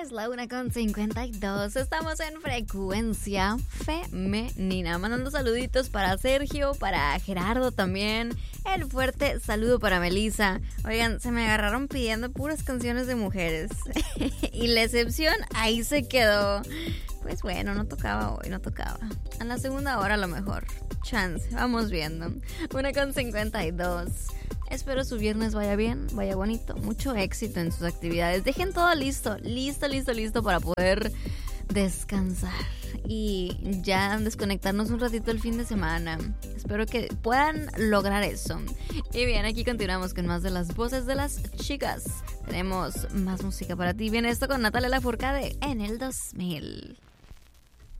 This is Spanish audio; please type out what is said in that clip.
Es la 1:52. Estamos en frecuencia femenina. Mandando saluditos para Sergio, para Gerardo también. El fuerte saludo para Melissa. Oigan, se me agarraron pidiendo puras canciones de mujeres. Y la excepción ahí se quedó. Pues bueno, no tocaba hoy, no tocaba. A la segunda hora a lo mejor. Chance, vamos viendo. 1:52. Espero su viernes vaya bien, vaya bonito. Mucho éxito en sus actividades. Dejen todo listo para poder descansar y ya desconectarnos un ratito el fin de semana. Espero que puedan lograr eso. Y bien, aquí continuamos con más de las voces de las chicas. Tenemos más música para ti. Viene esto con Natalia Lafourcade en el 2000.